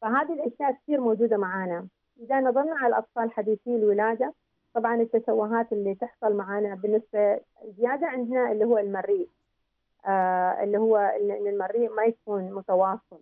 فهذه الأشياء كثير موجودة معانا. إذا نظرنا على الأطفال حديثي الولادة، طبعا التشوهات اللي تحصل معانا بالنسبة زيادة عندنا اللي هو المريء، اللي هو إن المريء ما يكون متواصل.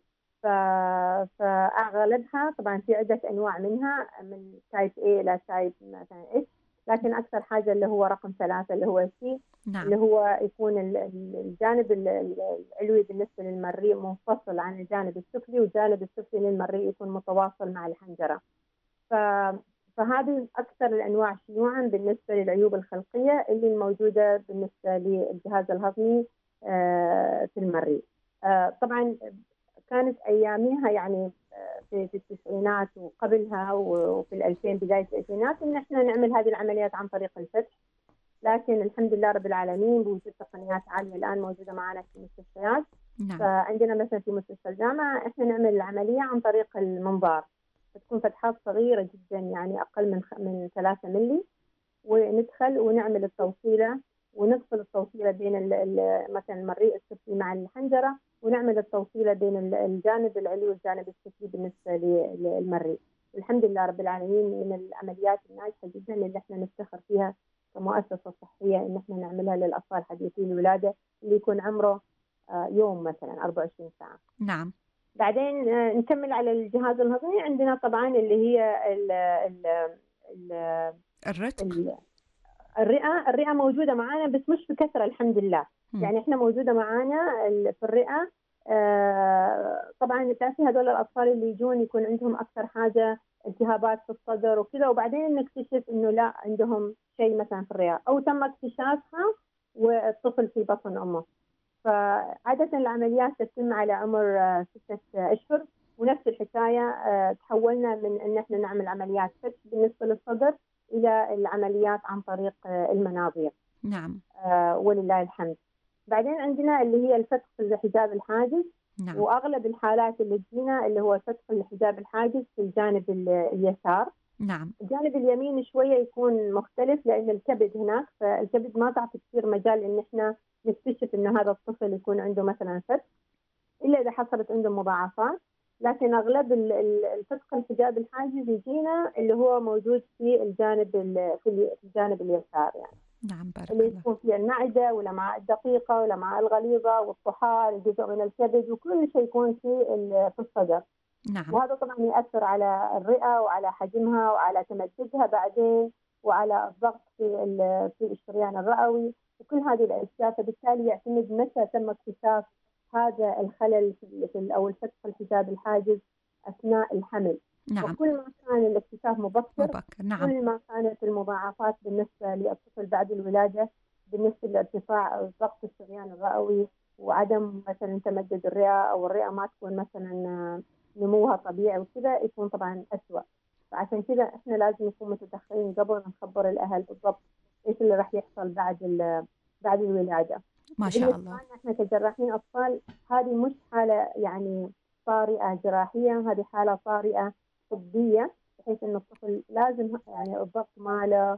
فأغلبها طبعا في عدة أنواع منها، من تايب A إلى تايب مثلا H، لكن أكثر حاجة اللي هو رقم 3 اللي هو C، نعم. اللي هو يكون الجانب العلوي بالنسبة للمريء منفصل عن الجانب السفلي، والجانب السفلي للمريء يكون متواصل مع الحنجرة. فهذه أكثر الأنواع شيوعا بالنسبة للعيوب الخلقية اللي الموجودة بالنسبة للجهاز الهضمي في المريء. طبعا كانت أيامها يعني في التسعينات وقبلها وفي 2000 بداية الألفينات إن إحنا نعمل هذه العمليات عن طريق الفتح، لكن الحمد لله رب العالمين بوجود تقنيات عالية الآن موجودة معنا في المستشفيات. نعم. فعندنا مثلا في مستشفى الجامعة إحنا نعمل العملية عن طريق المنظار، تكون فتحات صغيرة جدا يعني أقل من 3 ملي، وندخل ونعمل التوصيلة ونفصل التوصيلة بين مثلا المريء السفلي مع الحنجرة، ونعمل التوصيلة بين الجانب العلوي والجانب السفلي بالنسبة للمريء. الحمد لله رب العالمين من العمليات الناجحة جدا اللي احنا نفتخر فيها كمؤسسة صحية ان احنا نعملها للأطفال حديثي الولادة اللي يكون عمره يوم مثلا 24 ساعة. نعم. بعدين نكمل على الجهاز الهضمي. عندنا طبعا اللي هي الرتق. الرئة موجودة معانا بس مش بكثرة الحمد لله. يعني احنا موجودة معانا في الرئة. طبعا بتعرفي هذول الأطفال اللي يجون يكون عندهم أكثر حاجة التهابات في الصدر وكذا، وبعدين نكتشف إنه لا عندهم شيء مثلا في الرئة أو تم اكتشافها والطفل في بطن أمه. فعادة العمليات تتم على عمر 6 أشهر، ونفس الحكاية تحولنا من إن احنا نعمل عمليات فتح بالنسبة للصدر إلى العمليات عن طريق المناظير. نعم. ولله الحمد. بعدين عندنا اللي هي الفتح في الحجاب الحاجز. نعم. وأغلب الحالات اللي تجينا اللي هو فتح الحجاب الحاجز في الجانب اليسار. نعم. الجانب اليمين شوية يكون مختلف لأن الكبد هناك، فالكبد ما تعطي كثير مجال إن إحنا نكتشف إنه هذا الطفل يكون عنده مثلا فتح إلا إذا حصلت عنده مضاعفات. لكن أغلب الفتق الحجاب الحاجز يجينا اللي هو موجود في في الجانب اليسار، يعني نعم. بارك اللي الله. يكون فيه المعدة والأمعاء الدقيقة والأمعاء الغليظة والطحال جزء من الكبد وكل شيء يكون في الصدر. نعم. وهذا طبعا يأثر على الرئة وعلى حجمها وعلى تمددها بعدين وعلى الضغط في الشريان الرئوي وكل هذه الأشياء. فبالتالي يعتمد متى تم اكتشاف هذا الخلل أو الفتح الحجاب الحاجز أثناء الحمل. نعم. وكل ما كان الاكتشاف مبكر نعم. كل ما كانت المضاعفات بالنسبة للطفل بعد الولادة بالنسبة لارتفاع ضغط الشريان الرئوي وعدم مثلا تمدد الرئة أو الرئة ما تكون مثلا نموها طبيعي وكذا يكون طبعا أسوأ. فعشان كذا احنا لازم نكون متدخلين قبل نخبر الأهل بالضبط ايش اللي راح يحصل بعد الولادة. ما شاء وبالنسبة الله. لنا احنا كجراحين أطفال هذه مش حالة يعني طارئة جراحية، هذه حالة طارئة طبية، بحيث إن الطفل لازم يعني الضغط ماله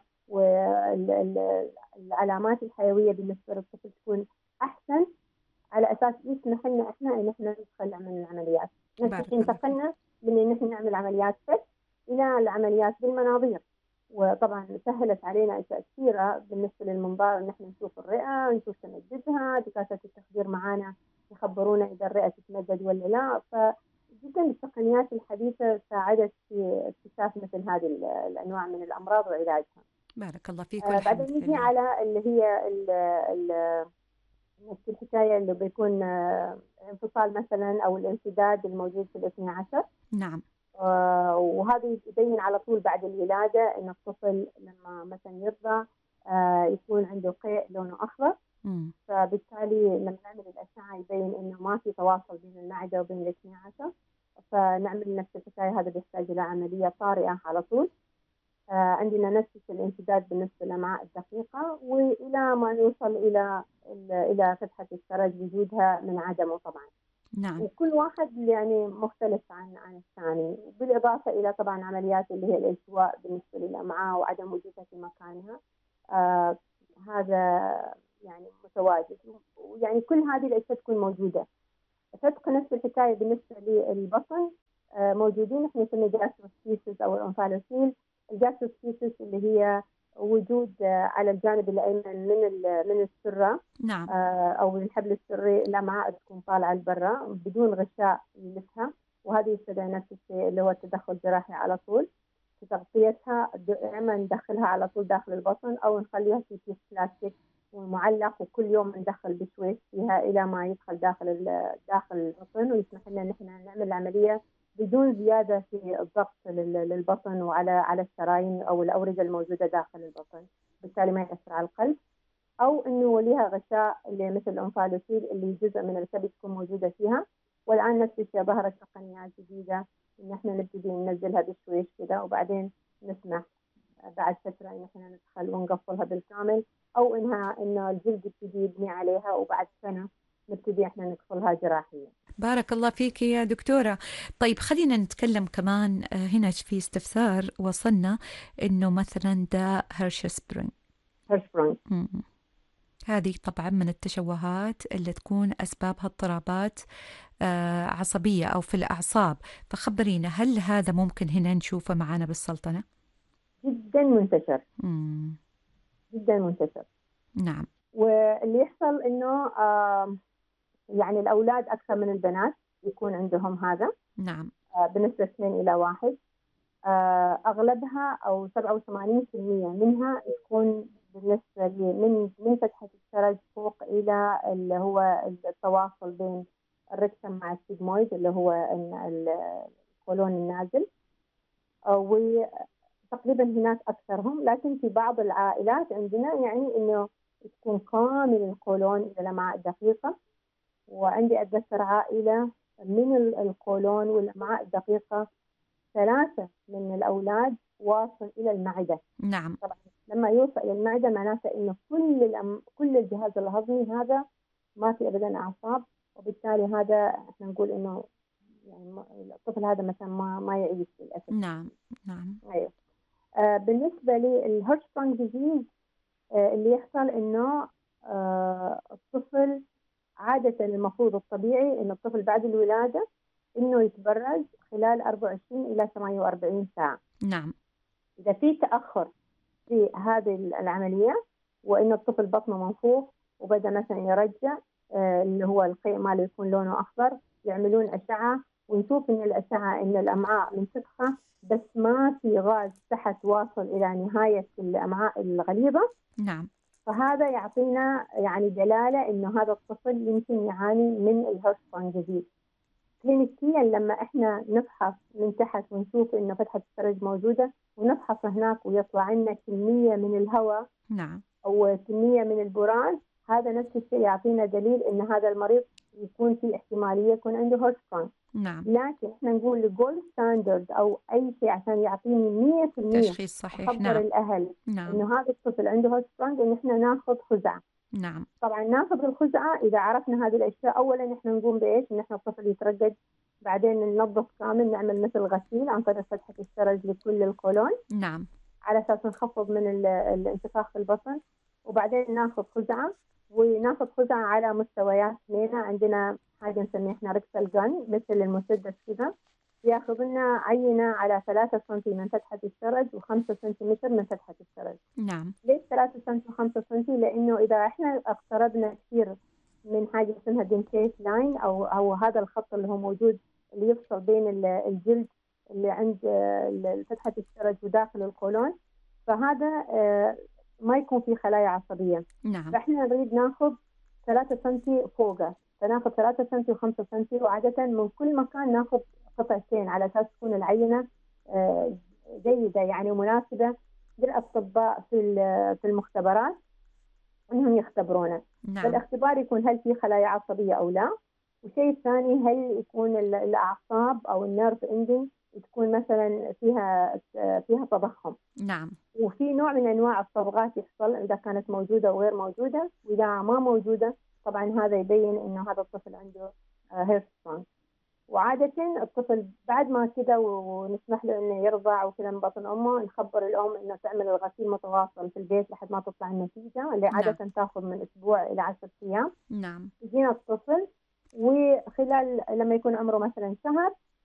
والعلامات الحيوية بالنسبة للطفل تكون أحسن، على أساس يسمح لنا إحنا إن إحنا ندخل نعمل العمليات. بارك الله فيك. انتقلنا من إن إحنا نعمل عمليات فتح إلى العمليات بالمناظير، وطبعا سهلت علينا أشياء كثيرة بالنسبة للمنظار إن إحنا نشوف الرئة نشوف تمددها، دكاترة التخدير معانا يخبرونا إذا الرئة تتمدد ولا لا. فجدا التقنيات الحديثة ساعدت في اكتشاف مثل هذه الأنواع من الأمراض وعلاجها. بارك الله فيك والحمد بعدين نجي لله. على اللي هي نفس الحكاية اللي بيكون انفصال مثلا أو الانسداد الموجود في الاثني عشر. نعم. وهذا يبين على طول بعد الولادة إن الطفل لما مثلا يرضع يكون عنده قيء لونه أخضر. فبالتالي لما نعمل الأشعة يبين إنه ما في تواصل بين المعدة وبين الاثني عشر، فنعمل نفس الحكاية. هذا بيحتاج إلى عملية طارئة على طول. عندنا نفس الانسداد بالنسبة للأمعاء الدقيقة، وإلى ما نوصل إلى فتحة الشرج وجودها من عدمه طبعا. نعم. وكل واحد يعني مختلف عن الثاني، بالإضافة إلى طبعا عمليات اللي هي الالتواء بالنسبة للأمعاء وعدم وجودها في مكانها. هذا يعني متواجد، ويعني كل هذه الأشياء تكون موجودة. فتق نفس الحكاية بالنسبة للبطن. موجودين احنا نسميه جاستروسكيسس او الانفالوسيل. الجاستروسكيسس اللي هي وجود على الجانب الايمن من السره نعم. او من الحبل السري الامعاء تكون طالعه لبرا بدون غشاء يلفها، وهذه يستدعي نفس الشيء اللي هو التدخل الجراحي على طول في تغطيتها. اما ندخلها على طول داخل البطن او نخليها في كيس بلاستيك ومعلق، وكل يوم ندخل بشويش فيها الى ما يدخل داخل البطن، ويسمح لنا ان احنا نعمل العمليه بدون زياده في الضغط للبطن وعلى الشرايين او الاورده الموجوده داخل البطن، بالتالي ما ياثر على القلب. او انه وليها غشاء اللي مثل الانفالوسيل اللي جزء من الكبد تكون موجوده فيها. والان نفس الشيء ظهرت تقنيات جديده ان احنا نبتدي ننزلها بشويش كده، وبعدين نسمح بعد فتره ان احنا ندخل ونقفلها بالكامل، او انه الجلد يبتدي يبني عليها وبعد سنه نبتدي احنا ندخلها جراحيا. بارك الله فيك يا دكتورة. طيب خلينا نتكلم كمان، هنا في استفسار وصلنا إنه مثلا ده هيرشسبرينج. هذه طبعا من التشوهات اللي تكون أسبابها اضطرابات عصبية أو في الأعصاب، فخبرينا هل هذا ممكن هنا نشوفه معنا بالسلطنة؟ جدا منتشر. جدا منتشر. نعم. واللي يحصل انه يعني الاولاد اكثر من البنات يكون عندهم هذا. نعم. بنسبه 2-1. اغلبها او 87% منها تكون بالنسبه لي من فتحه الشرج فوق الى اللي هو التواصل بين الركتم مع السيجمويد اللي هو القولون النازل، وتقريبا هناك اكثرهم. لكن في بعض العائلات عندنا يعني انه تكون كامل القولون الى الامعاء الدقيقه. وعندي اتذكر عائله من القولون والامعاء الدقيقه 3 من الأولاد واصل إلى المعدة. نعم. طبعا لما يوصل إلى المعدة معناته إنه كل الجهاز الهضمي هذا ما في أبدا أعصاب، وبالتالي هذا إحنا نقول إنه يعني الطفل هذا مثلا ما يعيش للأسف. نعم. نعم. أيوه. بالنسبة للهيرشسبرونج ديزيز اللي يحصل إنه الطفل عادة المفروض الطبيعي إنه الطفل بعد الولادة إنه يتبرز خلال 24 إلى 48 ساعة. نعم. إذا في تأخر في هذه العملية وإن الطفل بطنه منفوخ وبدأ مثلا يرجع اللي هو القيء ماله يكون لونه أخضر، يعملون أشعة ونشوف إن الأشعة إن الأمعاء منفتحة بس ما في غاز تحت واصل إلى نهاية الأمعاء الغليظة. نعم. فهذا يعطينا يعني دلالة إنه هذا الطفل يمكن يعاني من الهيرشسبرونج ديزيز. كلينيكيا لما احنا نفحص من تحت ونشوف انه فتحة الشرج موجودة ونفحص هناك ويطلع لنا كمية من الهواء نعم. او كمية من البراز، هذا نفس الشيء يعطينا دليل ان هذا المريض يكون في احتمالية يكون عنده هيرشسبرونج. نعم. لكن احنا نقول الجولد ستاندرد او اي شيء عشان يعطيني 100% تشخيص صحيح. اخبر نعم. الاهل نعم. انه هذا الطفل عنده هيرشسبرونج ان احنا ناخذ خزعة. نعم. طبعا ناخذ الخزعة إذا عرفنا هذه الأشياء. أولا إحنا نقوم بإيش؟ إن إحنا الطفل يترقد، بعدين ننظف كامل، نعمل مثل غسيل عن طريق فتحة الشرج لكل القولون. نعم. على أساس نخفض من الانتفاخ في البطن. وبعدين ناخذ خزعة، وناخذ خزعة على مستويات اثنين. عندنا حاجة نسميها إحنا ريكتال جن مثل المسدس كذا، ياخذ لنا عينة على 3 سم من فتحة الشرج و5 سنتيمتر من فتحة الشرج. نعم. ليش 3 سم و5 سم؟ لأنه إذا إحنا اقتربنا كثير من حاجة اسمها دنتيت لاين أو هذا الخط اللي هو موجود اللي يفصل بين الجلد اللي عند فتحة الشرج وداخل القولون، فهذا ما يكون فيه خلايا عصبية. نعم. فإحنا نريد ناخذ 3 سم فوقه، فناخذ 3 سم و5 سم، وعادة من كل مكان ناخذ قطعتين على أساس تكون العينة جيدة يعني مناسبة للأطباء في المختبرات انهم يختبرونا. نعم. فالاختبار يكون هل في خلايا عصبيه او لا، والشيء الثاني هل يكون الاعصاب او النيرف اندنج تكون مثلا فيها تضخم. نعم. وفي نوع من انواع الصبغات يحصل اذا كانت موجوده وغير موجوده، واذا ما موجوده طبعا هذا يبين انه هذا الطفل عنده هيرشسبرونج. وعادة الطفل بعد ما كده ونسمح له انه يرضع وكذا من بطن امه، نخبر الام انه تعمل الغسيل متواصل في البيت لحد ما تطلع النتيجة اللي عادة تاخذ من اسبوع الى 10 ايام. نعم. يجينا الطفل وخلال لما يكون عمره مثلا شهر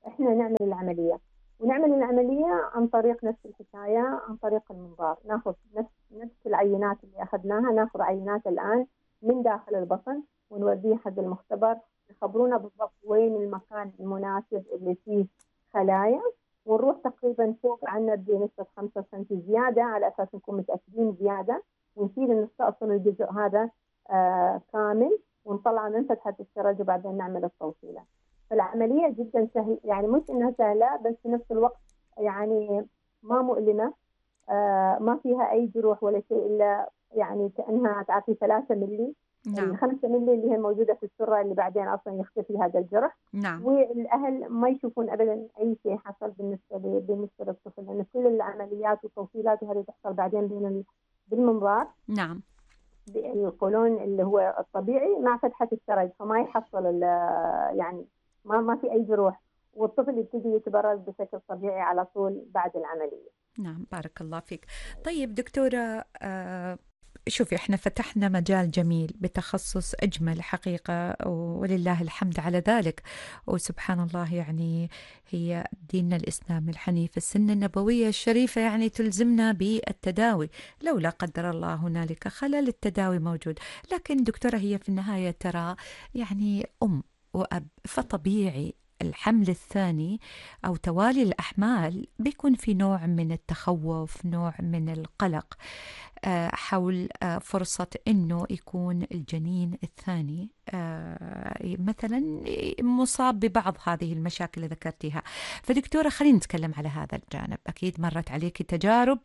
احنا نعمل العمليه، ونعمل العمليه عن طريق نفس الحكايه، عن طريق المنظار. ناخذ نفس العينات اللي اخذناها، ناخذ عينات الان من داخل البطن ونوديه حق المختبر، يخبرونا بالضبط وين المكان المناسب اللي فيه خلايا، ونروح تقريبا فوق عنا بنسبه 5 سم زياده على اساس نكون متاكدين زياده، ونشيل نستأصل الجزء هذا كامل، ونطلع من فتحه الشرج وبعدين نعمل التوصيله. فالعمليه جدا سهل، يعني مش انها سهله، بس في نفس الوقت يعني ما مؤلمه، ما فيها اي جروح ولا شيء، الا يعني كانها تعطي 3 ملي. نعم. ال5 ملي اللي هي موجوده في السره اللي بعدين اصلا يختفي هذا الجرح. نعم. والاهل ما يشوفون ابدا اي شيء حصل بالنسبه للطفل، لان كل العمليات والتوصيلات هذه تحصل بعدين بالمنظار. نعم. القولون اللي هو الطبيعي مع فتحه الشرج، فما يحصل يعني ما في اي جروح، والطفل يبتدي يتبرز بشكل طبيعي على طول بعد العمليه. نعم، بارك الله فيك. طيب دكتورة، شوفي احنا فتحنا مجال جميل بتخصص أجمل حقيقة، ولله الحمد على ذلك. وسبحان الله، يعني هي ديننا الإسلام الحنيف، السنة النبوية الشريفة يعني تلزمنا بالتداوي، لو لا قدر الله هنالك خلل التداوي موجود. لكن دكتورة، هي في النهاية ترى يعني أم وأب، فطبيعي الحمل الثاني أو توالي الأحمال بيكون في نوع من التخوف، نوع من القلق حول فرصة أنه يكون الجنين الثاني مثلا مصاب ببعض هذه المشاكل اللي ذكرتيها. فدكتورة، خلينا نتكلم على هذا الجانب. أكيد مرت عليك تجارب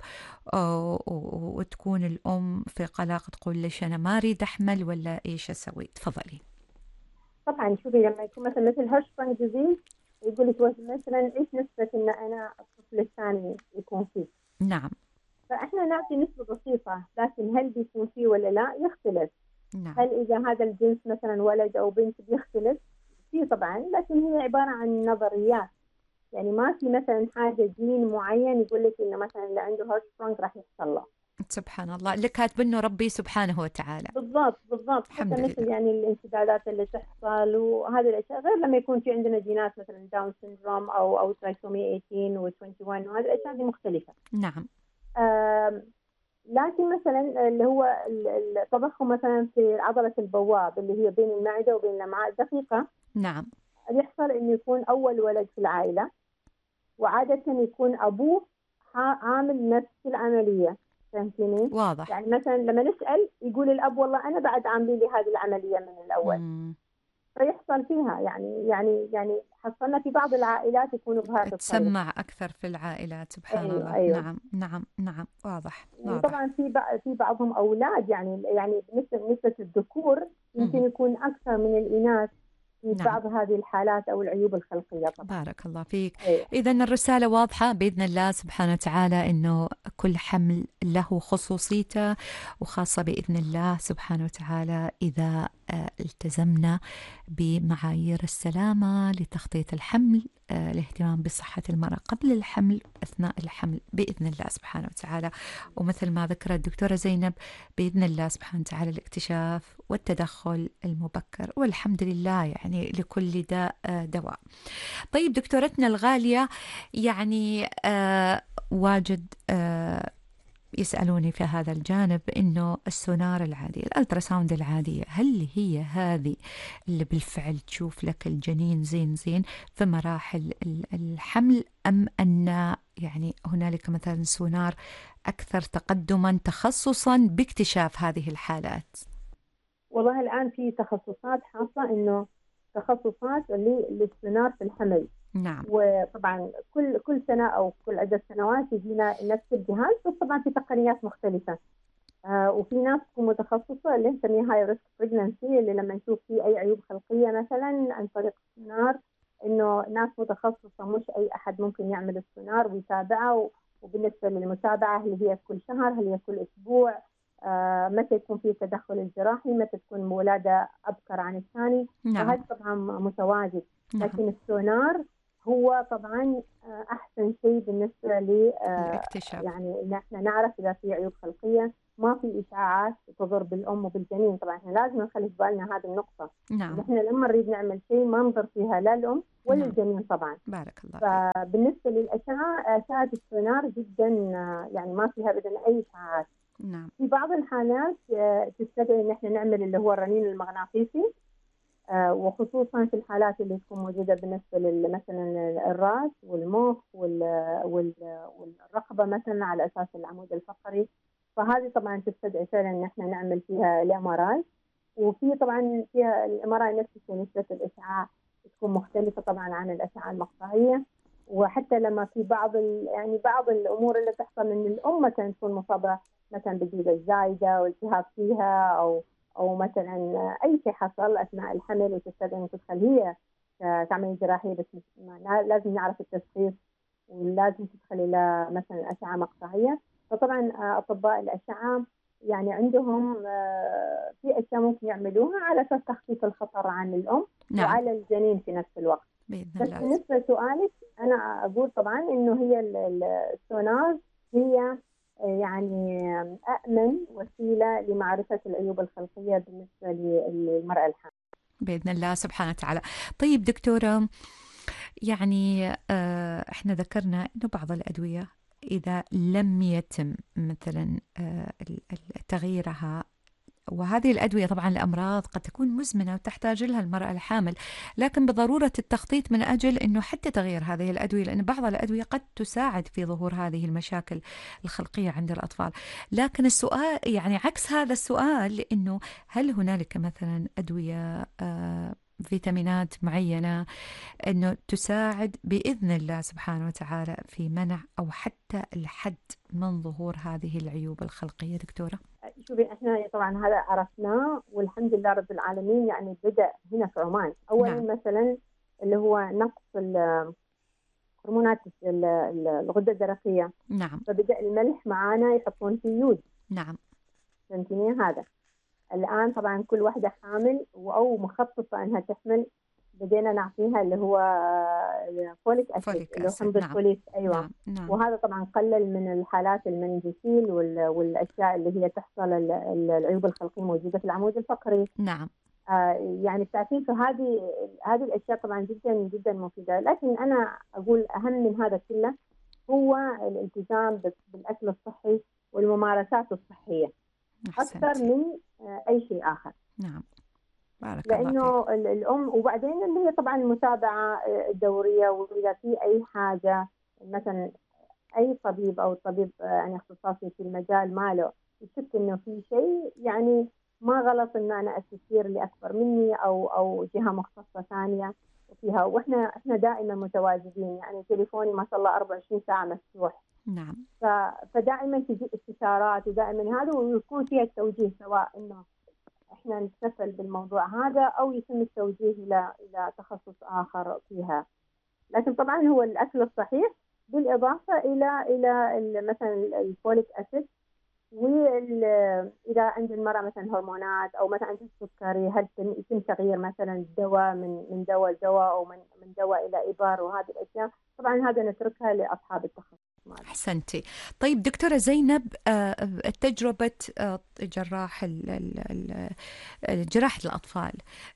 وتكون الأم في قلق، تقول ليش أنا ما أريد أحمل ولا إيش أسوي؟ تفضلي. طبعا شوفي، لما يكون مثل هيرشبرانج ديزيز، يقول لك مثلا ايش نسبه ان انا الطفل الثاني يكون فيه. نعم. فاحنا نعطي نسبه بسيطه، لكن هل بيكون فيه ولا لا يختلف. نعم. هل اذا هذا الجنس مثلا ولد او بنت بيختلف؟ فيه طبعا، لكن هي عباره عن نظريات، يعني ما في مثلا حاجه جين معين يقول لك انه مثلا اللي عنده هيرشبرانج راح يحصل له. سبحان الله، اللي كاتبنه ربي سبحانه وتعالى. بالضبط. حتى الحمد مثل لله. يعني الانسدادات اللي تحصل وهذه الاشياء، غير لما يكون في عندنا جينات مثلا داون سيندروم او ترايسومي 18 و21، وهذه الاشياء دي مختلفه. نعم. لكن مثلا اللي هو التضخم مثلا في عضله البواب اللي هي بين المعده وبين الامعاء الدقيقه، نعم. يحصل انه يكون اول ولد في العائله، وعاده يكون ابوه عامل نفس العمليه. فهمتيني؟ واضح. يعني مثلا لما نسال يقول الاب والله انا بعد عاملين لي هذه العمليه من الاول. فيحصل فيها يعني حصلنا في بعض العائلات يكونوا بهذه الطريقه. تسمع أكثر في العائلات، سبحان الله. ايوه. نعم. نعم. نعم. واضح. وطبعا في بعضهم اولاد، يعني نسبه الذكور يمكن يكون اكثر من الاناث في نعم. بعض هذه الحالات او العيوب الخلقيه طبعا. بارك الله فيك. أيوة. إذا الرسالة واضحة بإذن الله سبحانه وتعالى، إنه كل حمل له خصوصيته، وخاصة بإذن الله سبحانه وتعالى إذا التزمنا بمعايير السلامة لتخطيط الحمل، الاهتمام بصحة المرأة قبل الحمل أثناء الحمل بإذن الله سبحانه وتعالى. ومثل ما ذكرت الدكتورة زينب، بإذن الله سبحانه وتعالى الاكتشاف والتدخل المبكر، والحمد لله يعني لكل داء دواء. طيب دكتورتنا الغالية، يعني واجد يسألوني في هذا الجانب إنه السونار العادي، الألتراساوند العادية، هل هي هذه اللي بالفعل تشوف لك الجنين زين في مراحل الحمل، أم أن يعني هنالك مثلا سونار أكثر تقدما تخصصا باكتشاف هذه الحالات؟ والله الان في تخصصات حاصه، انه تخصصات للسونار في الحمل. نعم. وطبعا كل سنه او كل عده سنوات يجينا نفس الجهاز، بس طبعا في تقنيات مختلفه. وفي ناس تكون متخصصه اللي نسميها هاي ريسك بريجنسي، اللي لما نشوف فيه اي عيوب خلقيه مثلا عن طريق السونار، انه ناس متخصصه مش اي احد ممكن يعمل السونار ويتابعه. وبالنسبه للمتابعه، هل هي كل شهر، هل هي كل اسبوع، متى يكون في تدخل الجراحي، متى تكون الولاده ابكر عن الثاني. نعم. فهذا طبعا متواجد. نعم. لكن السونار هو طبعا احسن شيء بالنسبه ل الاكتشاف. يعني ان احنا نعرف اذا في عيوب خلقيه، ما في إشاعات تضر بالأم وبالجنين. طبعا إحنا لازم نخلي في بالنا هذه النقطة، نعم. إحنا لما نريد نعمل شيء ما نضر فيها لا الأم ولا نعم. الجنين طبعا. بارك الله فيك. فبالنسبة للأشعة، أشعة السونار جدا يعني ما فيها أبدا أي إشعاعات. نعم. في بعض الحالات تستدعي إن إحنا نعمل اللي هو الرنين المغناطيسي، وخصوصا في الحالات اللي تكون موجودة بالنسبة مثلا الرأس والمخ والرقبة مثلا على أساس العمود الفقري. فهذه طبعا تستدعي فعلا إن احنا نعمل فيها الMRI. وفي طبعا فيها الMRI نفس الشيء، نسبة الإشعاع تكون مختلفة طبعا عن الأشعة المقطعية. وحتى لما في يعني بعض الأمور اللي تحصل إن الأم مثلا تكون مصابة مثلا بالديدة الزايدة والتهاب فيها، أو مثلا أي شيء حصل أثناء الحمل وتستدعي أن تدخل هي تعمل جراحية، بس لازم نعرف التشخيص ولازم تدخل إلى مثلا أشعة مقطعية. فطبعا أطباء الأشعة يعني عندهم في أشياء ممكن يعملوها على أساس تخفيف الخطر عن الأم نعم. وعلى الجنين في نفس الوقت. بإذن بس الله. بالنسبة لسؤالك، أنا أقول طبعا إنه هي السونار هي يعني أأمن وسيلة لمعرفة العيوب الخلقية بالنسبة للمرأة الحامل بإذن الله سبحانه وتعالى. طيب دكتورة، يعني احنا ذكرنا انه بعض الادويه اذا لم يتم مثلا تغييرها، وهذه الأدوية طبعا الأمراض قد تكون مزمنة وتحتاج لها المرأة الحامل، لكن بضرورة التخطيط من أجل أنه حتى تغيير هذه الأدوية، لأن بعض الأدوية قد تساعد في ظهور هذه المشاكل الخلقية عند الأطفال. لكن السؤال يعني عكس هذا السؤال، أنه هل هنالك مثلا أدوية فيتامينات معينة أنه تساعد بإذن الله سبحانه وتعالى في منع أو حتى الحد من ظهور هذه العيوب الخلقية دكتورة؟ شوفي، احنا طبعا هذا عرفناه والحمد لله رب العالمين. يعني بدأ هنا في عمان اولا. نعم. مثلا اللي هو نقص هرمونات الغدة الدرقية. نعم. فبدأ الملح معانا يحطون فيه يود. نعم. فهمتني؟ هذا الآن طبعا كل واحدة حامل أو مخططة أنها تحمل بدينا نعطيها اللي هو فوليك أسيد، اللي هو حمض نعم. الفوليك. أيوة. نعم. نعم. وهذا طبعا قلل من الحالات المنجسيل والأشياء اللي هي تحصل العيوب الخلقية موجودة في العمود الفقري. نعم. يعني بتعرفين، فهذه الأشياء طبعا جدا جدا مفيدة. لكن أنا أقول أهم من هذا كله هو الالتزام بالأكل الصحي والممارسات الصحية أكثر من أي شيء آخر. نعم. بارك الله لأنه فيك. الأم، وبعدين اللي هي طبعا المتابعة الدورية، وإذا في أي حاجة مثلا أي طبيب أو طبيب يعني اختصاصي في المجال ماله يشك إنه في شيء يعني ما غلط، إن أنا أستشير اللي أكبر مني أو جهة مختصة ثانية فيها. وإحنا دائما متواجدين، يعني تليفوني ما شاء الله 24 ساعة مفتوح. نعم. فدائما تجي استشارات، ودائما هذا ويكون فيها التوجيه، سواء إنه احنا نتكفل بالموضوع هذا او يتم التوجيه الى تخصص اخر فيها. لكن طبعا هو الاكل الصحيح بالاضافه الى مثلا الفوليك اسيد. واذا عند المراه مثلا هرمونات او مثلا عندها السكري، هل يتم تغيير مثلا الدواء من دواء لدواء، او من دواء الى ابر، وهذه الاشياء طبعا هذا نتركها لاصحاب التخصص. أحسنتي. طيب دكتورة زينب، تجربة جراحة الأطفال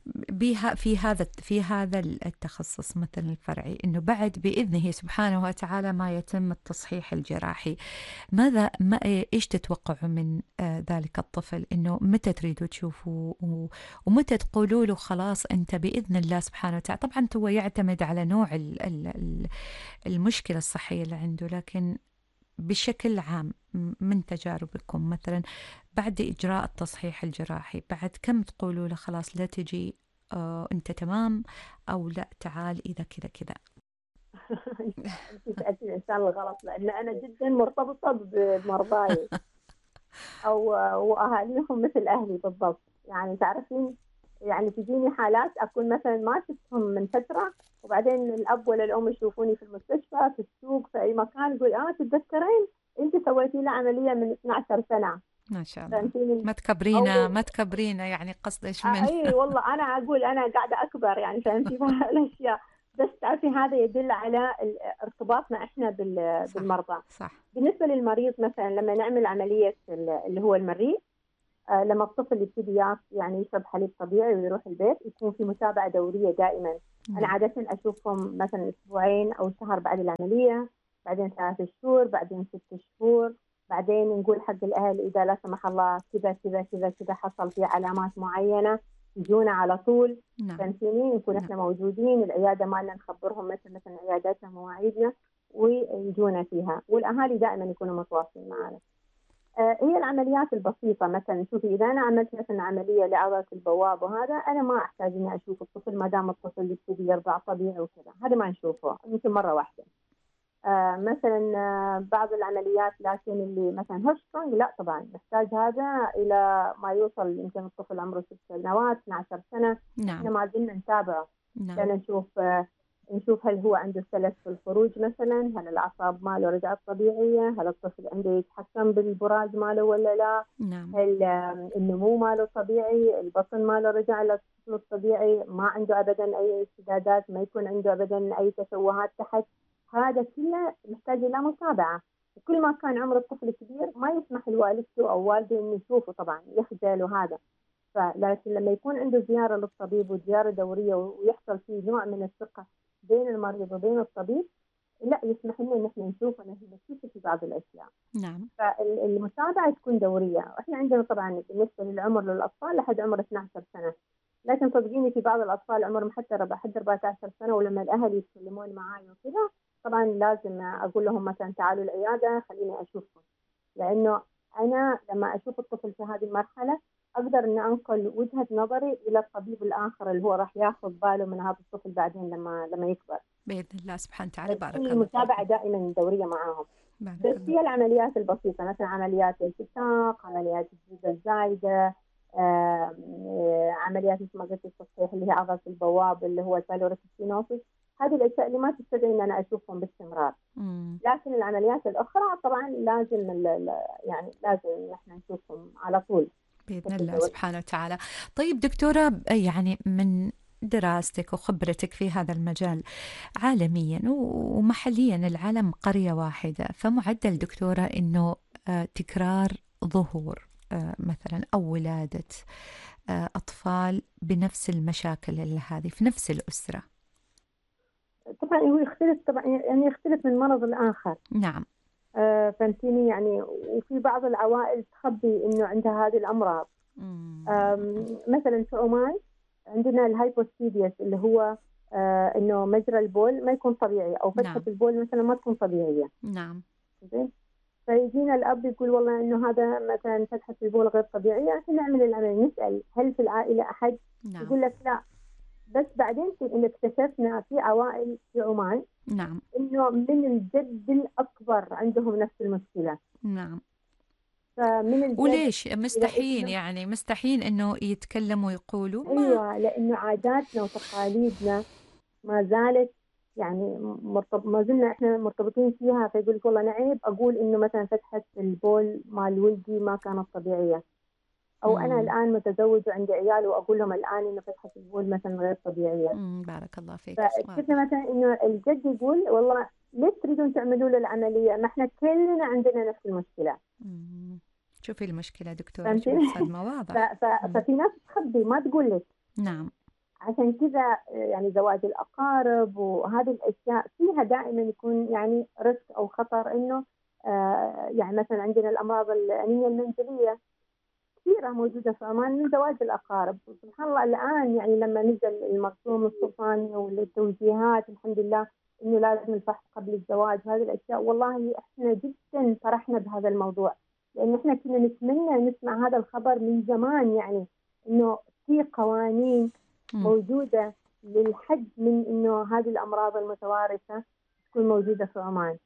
في هذا التخصص مثلا الفرعي، إنه بعد بإذنه سبحانه وتعالى ما يتم التصحيح الجراحي، إيش تتوقعوا من ذلك الطفل؟ إنه متى تريدوا تشوفوا ومتى تقولوا له خلاص أنت بإذن الله سبحانه وتعالى؟ طبعا هو يعتمد على نوع المشكلة الصحية اللي عنده، لكن بشكل عام من تجاربكم مثلا بعد إجراء التصحيح الجراحي، بعد كم تقولوا له خلاص لا تجي أنت تمام، أو لا تعال إذا كذا كذا؟ أنت سألتي الإنسان الغلط، لأن أنا جدا مرتبطة بمرضاي وأهاليهم مثل أهلي بالضبط. يعني تعرفين، يعني تجيني حالات أكون مثلا ما شفتهم من فترة، وبعدين الأب ولا الأم يشوفوني في المستشفى، في السوق، في أي مكان، يقول تتذكرين أنت سويتي لي عملية من 12 سنة. ما شاء الله. ما تكبرينا يعني قصدك من أي والله أنا أقول أنا قاعدة أكبر، يعني فهمتي الأشياء. بس تعرفي هذا يدل على ارتباطنا احنا صح بالمرضى. صح. بالنسبه للمريض مثلا لما نعمل عمليه اللي هو المريء، لما الطفل يبتدي يعني يشرب حليب طبيعي ويروح البيت، يكون في متابعه دوريه دائما. انا نعم عاده اشوفهم مثلا اسبوعين او شهر بعد العمليه، بعدين 3 شهور، بعدين 6 شهور، بعدين نقول حق الاهل اذا لا سمح الله كذا كذا كذا كذا حصل في علامات معينه يجونا على طول. نعم فهمتيني؟ نكون نعم احنا موجودين، العياده مالنا نخبرهم مثلا عياداتنا مواعيدنا ويجونا فيها، والاهالي دائما يكونوا متواصلين معنا. هي العمليات البسيطة، مثلا شوفي إذا أنا عملت مثلا عملية لعضلة البواب وهذا، أنا ما أحتاج إني أشوف الطفل ما دام الطفل يبتدي يرضع طبيعي وكذا، هذا ما نشوفه يمكن مرة واحدة. مثلا بعض العمليات، لكن اللي مثلا هيرشترونج لا طبعا نحتاج هذا إلى ما يوصل، يمكن الطفل عمره 6 سنوات 12 سنة، نعم إحنا ما زلنا نتابعه نعم لأن نشوف هل هو عنده سلس في الخروج مثلا، هل الأعصاب ماله رجعت طبيعية، هل الطفل عنده يتحكم بالبراز ماله ولا لا، نعم هل النمو ماله طبيعي، البطن ماله رجع للطفل الطبيعي، ما عنده أبدا أي استجدادات، ما يكون عنده أبدا أي تشوهات تحت. هذا كله محتاج إلى متابعة. وكل ما كان عمر الطفل كبير ما يسمح لوالدته أو والده إنه يشوفه، طبعا يخجل وهذا. لكن لما يكون عنده زيارة للطبيب وزيارة دورية ويحصل فيه نوع من الثقة بين المريض وبين الطبيب، لا يسمح لنا ان احنا نشوف ونكتشف في بعض الاشياء. نعم فالمتابعه تكون دوريه. واحنا عندنا طبعا بالنسبه للعمر للاطفال لحد عمر 12 سنه، لكن صدقيني في بعض الاطفال عمرهم حتى 14 سنه، ولما الاهل يتكلمون معي وكذا طبعا لازم اقول لهم مثلا تعالوا العياده خليني اشوفكم، لانه انا لما اشوف الطفل في هذه المرحله اقدر ان انقل وجهه نظري الى الطبيب الاخر اللي هو راح ياخذ باله من هذا الطفل بعدين لما يكبر. بإذن الله سبحانه وتعالى. فتكون بارك الله المتابعة فيك. دائما دورية معاهم. بارك بس الله. هي العمليات البسيطة مثلا عمليات الالتصاق، عمليات الجلد الزايدة، عمليات مثل ما قلت التصحيح اللي هي عضلة البواب اللي هو البالوريتينوسيس، هذه الأشياء اللي ما تستدعي إن أنا أشوفهم باستمرار. لكن العمليات الأخرى طبعا لازم يعني لازم نحن نشوفهم على طول بإذن بشكل الله دوري. سبحانه وتعالى. طيب دكتورة، يعني من دراستك وخبرتك في هذا المجال عالميا ومحليا، العالم قرية واحدة، فمعدل دكتورة إنه تكرار ظهور مثلا أو ولادة أطفال بنفس المشاكل هذه في نفس الأسرة؟ طبعا هو يختلف، طبعا يعني يختلف من مرض لآخر. نعم فهمتيني يعني. وفي بعض العوائل تخبي انه عندها هذه الامراض. مثلا في عمان عندنا الهايبوستيديس اللي هو انه مجرى البول ما يكون طبيعي، او فتحه نعم البول مثلا ما تكون طبيعيه. نعم زين. فيجينا الاب يقول والله انه هذا مثلا فتحه البول غير طبيعيه، نعمل العمليه، نسال هل في العائله احد؟ نعم يقول لك لا. بس بعدين إن اكتشفنا في عوائل في عمان نعم انه من الجد الاكبر عندهم نفس المشكله. نعم. فمن الجد وليش الى مستحيل، ابنه. يعني مستحيل انه يتكلموا ويقولوا ما. ايوه، لانه عاداتنا وتقاليدنا ما زالت يعني ما زلنا احنا مرتبطين فيها. فيقول لك والله انا عيب اقول انه مثلا فتحه البول مال ولدي ما كانت طبيعيه، او انا الان متزوج وعندي عيال واقول لهم الان انه فتحه البول مثلا غير طبيعيه. بارك الله فيك. فاكتشفنا مثلا انه الجد يقول والله ليش تريدون تعملوا له العمليه؟ ما احنا كلنا عندنا نفس المشكله. شوفي المشكله دكتوره، شوفي فهمتي؟ الصدمه واضح. ففي ناس تخبي ما تقول لك. نعم عشان كذا يعني زواج الأقارب وهذه الأشياء فيها دائما يكون يعني ريسك أو خطر، إنه يعني مثلا عندنا الأمراض الأنيميا المنزلية كثيرة موجودة في عمان من زواج الأقارب. سبحان الله الآن يعني لما نزل المرسوم السلطاني والتوجيهات الحمد لله إنه لازم الفحص قبل الزواج، هذه الأشياء والله إحنا جدا فرحنا بهذا الموضوع، لأن إحنا كنا نتمنى نسمع هذا الخبر من زمان، يعني إنه في قوانين موجودة للحد من إنه هذه الأمراض المتوارثة تكون موجودة في عمان.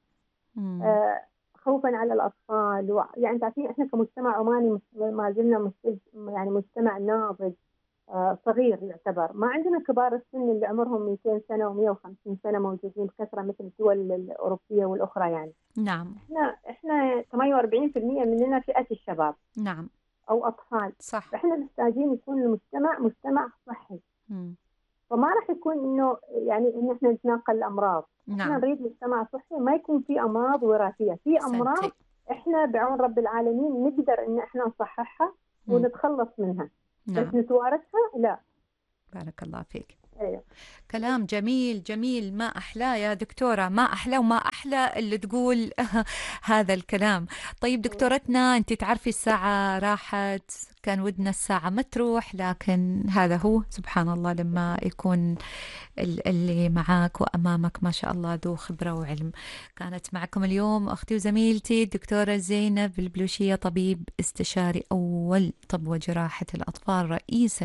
خوفا على الأطفال يعني تعرفين إحنا كمجتمع عماني ما زلنا يعني مجتمع ناضج صغير يعتبر. ما عندنا كبار السن اللي عمرهم 200 سنة و150 سنة موجودين بكثرة مثل الدول الأوروبية والأخرى يعني. نعم إحنا 48% مننا فئة الشباب. نعم أو أطفال. صح. فإحنا محتاجين يكون المجتمع مجتمع صحي. فما راح يكون إنه يعني إن إحنا نتناقل الأمراض. إحنا نعم. نريد مجتمع صحي ما يكون في أمراض وراثية، في أمراض أحسنتي. إحنا بعون رب العالمين نقدر إن إحنا نصححها ونتخلص منها، بس نعم. نتوارثها لا. بارك الله فيك. أيوه. كلام جميل جميل، ما أحلاه يا دكتورة، ما أحلى وما أحلى اللي تقول هذا الكلام. طيب دكتورتنا، أنت تعرفي الساعة راحت، كان ودنا الساعة ما تروح، لكن هذا هو سبحان الله لما يكون اللي معاك وأمامك ما شاء الله ذو خبرة وعلم. كانت معكم اليوم أختي وزميلتي الدكتورة زينب البلوشية، طبيب استشاري أول طب وجراحة الأطفال، رئيسة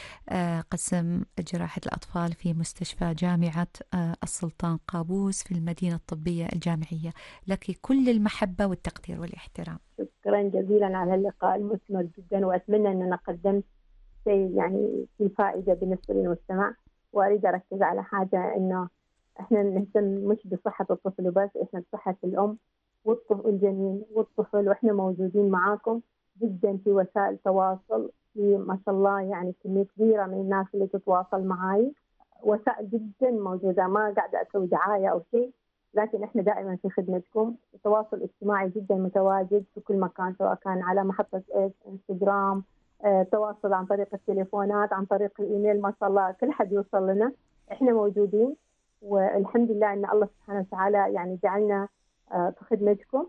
قسم جراحة الأطفال في مستشفى جامعة السلطان قابوس في المدينة الطبية الجامعية. لك كل المحبة والتقدير والاحترام. شكرا جزيلا على اللقاء المثمر جدا، وأتمنى أن أنا قدمت شيء يعني في فائدة بالنسبة للمجتمع. وأريد أركز على حاجة، إنه إحنا نهتم مش بصحة الطفل وبس، إحنا بصحة الأم والطفل الجنين والطفل، وإحنا موجودين معاكم جدا في وسائل تواصل، في ما شاء الله يعني كمية كبيرة من الناس اللي تتواصل معي، وسائل جدا موجودة، ما قاعدة أسوي دعاية أو شيء، لكن إحنا دائما في خدمتكم. التواصل الاجتماعي جدا متواجد في كل مكان، سواء كان على محطة انستغرام، تواصل عن طريق التليفونات، عن طريق الإيميل، ما شاء الله كل حد يوصل لنا، إحنا موجودين. والحمد لله أن الله سبحانه وتعالى يعني جعلنا في خدمتكم،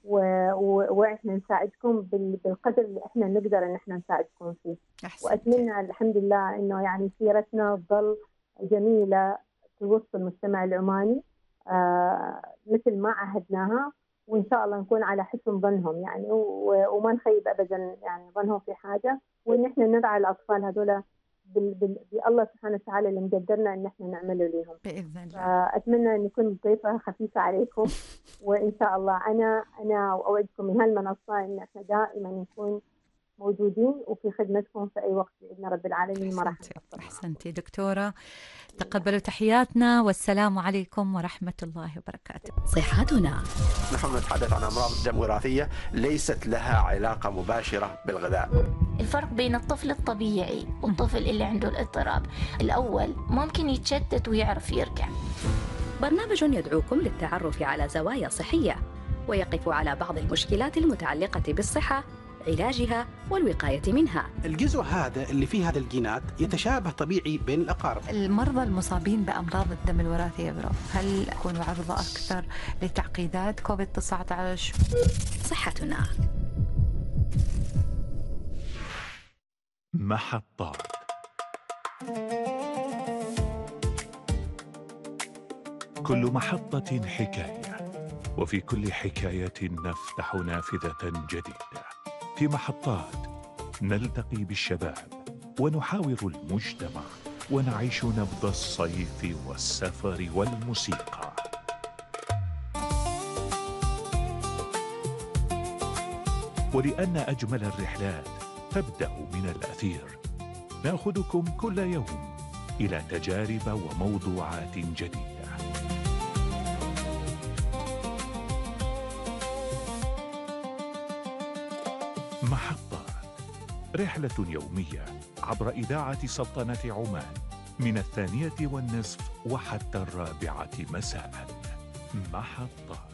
وإحنا نساعدكم بالقدر اللي إحنا نقدر إن إحنا نساعدكم فيه. وأتمنى الحمد لله إنه يعني سيرتنا تظل جميلة في وسط المجتمع العماني مثل ما عهدناها، وإن شاء الله نكون على حسن ظنهم يعني، وما نخيب أبدا يعني ظنهم في حاجة، وإن إحنا نرعى الأطفال هذولا بالله سبحانه وتعالى اللي مقدرنا إن إحنا نعمله لهم بإذن الله. أتمنى أن نكون ضيفة خفيفة عليكم، وإن شاء الله أنا أوعدكم من هالمنصة إن إحنا دائما نكون موجودين وفي خدمتكم في أي وقت بإذن رب العالمين. ما راح نقصر. أحسنتي دكتورة، تقبلوا تحياتنا، والسلام عليكم ورحمة الله وبركاته. صحتنا. نحن نتحدث عن أمراض الدم وراثية ليست لها علاقة مباشرة بالغذاء. الفرق بين الطفل الطبيعي والطفل اللي عنده الاضطراب، الأول ممكن يتشتت ويعرف يرجع. برنامج يدعوكم للتعرف على زوايا صحية، ويقف على بعض المشكلات المتعلقة بالصحة، علاجها والوقاية منها. الجزء هذا اللي فيه هذا الجينات يتشابه طبيعي بين الأقارب. المرضى المصابين بأمراض الدم الوراثية هل يكونوا عرضة أكثر لتعقيدات كوفيد-19؟ صحتنا. محطات. كل محطة حكاية، وفي كل حكاية نفتح نافذة جديدة. في محطات نلتقي بالشباب ونحاور المجتمع ونعيش نبض الصيف والسفر والموسيقى. ولأن أجمل الرحلات تبدأ من الأثير، نأخذكم كل يوم إلى تجارب وموضوعات جديدة. محطات، رحلة يومية عبر إذاعة سلطنة عمان من 2:30 وحتى 4 مساء. محطات.